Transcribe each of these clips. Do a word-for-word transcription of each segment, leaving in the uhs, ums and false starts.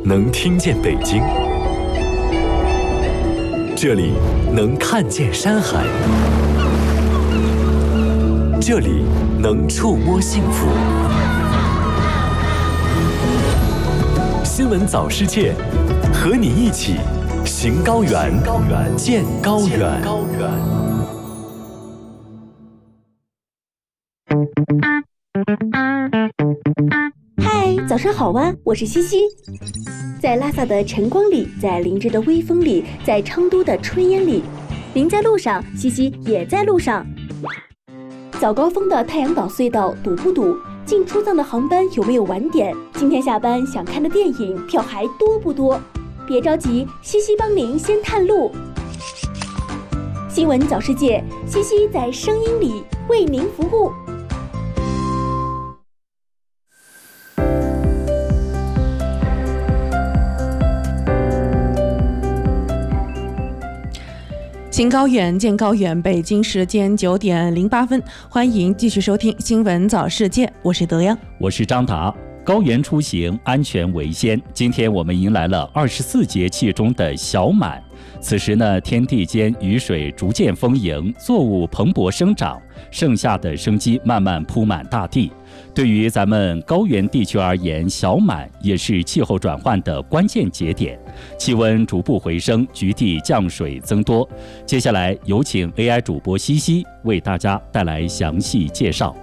能听见北京，这里能看见山海，这里能触摸幸福。新闻早世界，和你一起行高原，见高原。 嗨，早上好啊，我是西西。在拉萨的晨光里，在林芝的微风里，在昌都的炊烟里，您在路上，西西也在路上。早高峰的太阳岛隧道堵不堵？进出藏的航班有没有晚点？今天下班想看的电影票还多不多？别着急，西西帮您先探路。新闻早世界，西西在声音里为您服务。 行高远，见高远。北京时间九点零八分，欢迎继续收听新闻早世界，我是德阳， 我是张达。高原出行，安全为先。今天我们迎来了二十四节气中的小满。此时呢，天地间雨水逐渐丰盈，作物蓬勃生长，盛夏的生机慢慢铺满大地。对于咱们高原地区而言，小满也是气候转换的关键节点，气温逐步回升，局地降水增多。接下来有请 A I 主播西西为大家带来详细介绍。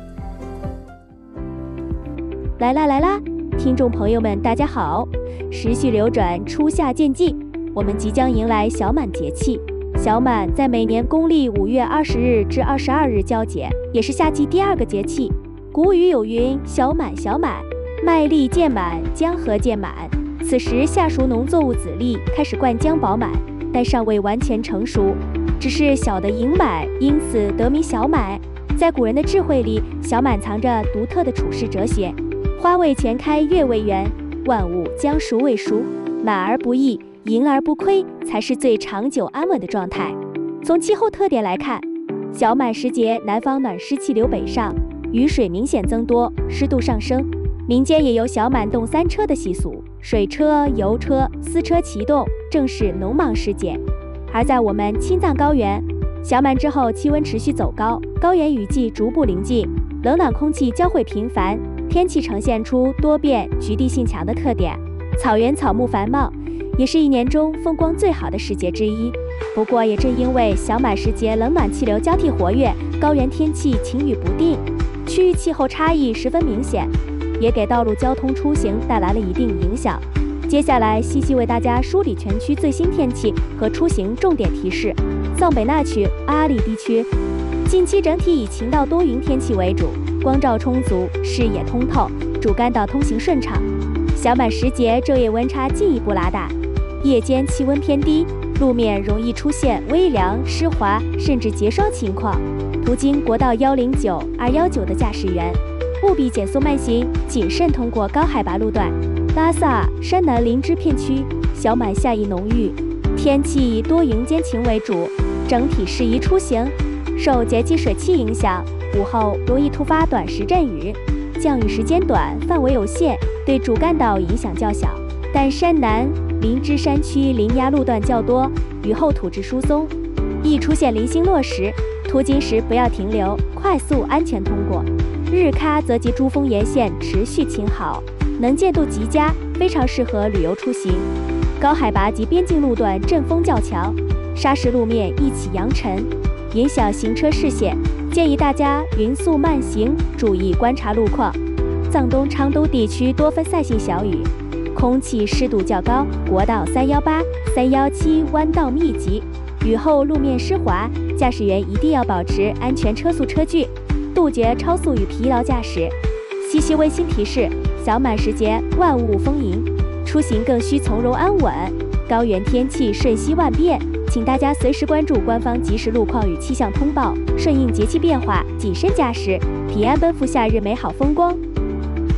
来啦来啦，听众朋友们大家好，时序流转，初夏渐近，我们即将迎来小满节气。小满在每年公历五月二十日至二十二日交节，也是夏季第二个节气。古语有云：小满小满，麦粒渐满，江河渐满。此时夏熟农作物籽粒开始灌浆饱满，但尚未完全成熟，只是小的盈满，因此得名小满。在古人的智慧里，小满藏着独特的处世哲学。花未全开月未圆，万物将熟未熟，满而不溢，盈而不亏，才是最长久安稳的状态。从气候特点来看，小满时节南方暖湿气流北上，雨水明显增多，湿度上升，民间也有小满动三车的习俗，水车、油车、丝车齐动，正是农忙时节。而在我们青藏高原，小满之后气温持续走高，高原雨季逐步临近，冷暖空气交汇频繁，天气呈现出多变、局地性强的特点。草原草木繁茂，也是一年中风光最好的时节之一。不过也正因为小满时节冷暖气流交替活跃，高原天气晴雨不定，区域气候差异十分明显，也给道路交通出行带来了一定影响。接下来西西为大家梳理全区最新天气和出行重点提示。藏北那曲、阿里地区近期整体以晴到多云天气为主，光照充足，视野通透，主干道通行顺畅。小满时节昼夜温差进一步拉大，夜间气温偏低，路面容易出现微凉、湿滑甚至结霜情况。途经国道一零九、二一九的驾驶员务必减速慢行，谨慎通过高海拔路段。拉萨、山南林芝片区小满夏意浓郁，天气以多云间晴为主，整体适宜出行。受节气水汽影响，午后容易突发短时阵雨，降雨时间短，范围有限，对主干道影响较小。但山南、林芝山区林崖路段较多，雨后土质疏松，易出现零星落石，途经时不要停留，快速安全通过。日喀则及珠峰沿线持续晴好，能见度极佳，非常适合旅游出行。高海拔及边境路段阵风较强，砂石路面易起扬尘，影响行车视线，建议大家匀速慢行，注意观察路况。藏东昌都地区多分散性小雨，空气湿度较高，国道三一八、三一七弯道密集，雨后路面湿滑，驾驶员一定要保持安全车速车距，杜绝超速与疲劳驾驶。西西温馨提示：小满时节万物丰盈，出行更需从容安稳。高原天气瞬息万变，请大家随时关注官方即时路况与气象通报，顺应节气变化，谨慎驾驶，平安奔赴夏日美好风光。